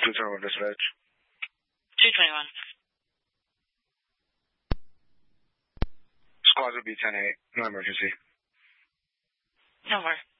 221 dispatch. 221. Squads would be 10-8. No emergency. No more.